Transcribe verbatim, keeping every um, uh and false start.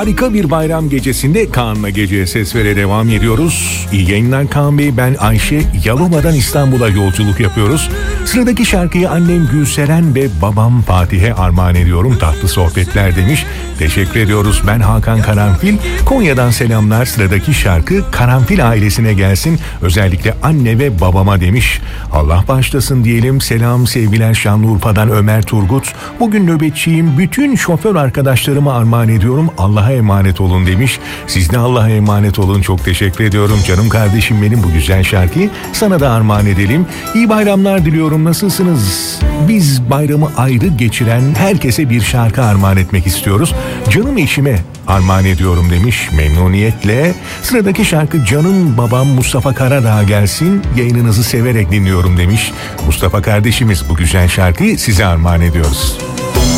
Harika bir bayram gecesinde Kaan'la Geceye Ses Ver'e devam ediyoruz. İyi yayınlar Kaan Bey, ben Ayşe. Yalova'dan İstanbul'a yolculuk yapıyoruz. Sıradaki şarkıyı annem Gülseren ve babam Fatih'e armağan ediyorum. Tatlı sohbetler demiş. Teşekkür ediyoruz. Ben Hakan Karanfil. Konya'dan selamlar. Sıradaki şarkı Karanfil ailesine gelsin. Özellikle anne ve babama demiş. Allah bağışlasın diyelim. Selam, sevgiler Şanlıurfa'dan Ömer Turgut. Bugün nöbetçiyim. Bütün şoför arkadaşlarıma armağan ediyorum. Allah'a emanet olun demiş. Siz de Allah'a emanet olun. Çok teşekkür ediyorum. Canım kardeşim benim, bu güzel şarkıyı sana da armağan edelim. İyi bayramlar diliyorum. Nasılsınız? Biz bayramı ayrı geçiren herkese bir şarkı armağan etmek istiyoruz. Canım eşime armağan ediyorum demiş memnuniyetle. Sıradaki şarkı canım babam Mustafa Karadağ gelsin. Yayınınızı severek dinliyorum demiş. Mustafa kardeşimiz, bu güzel şarkıyı size armağan ediyoruz.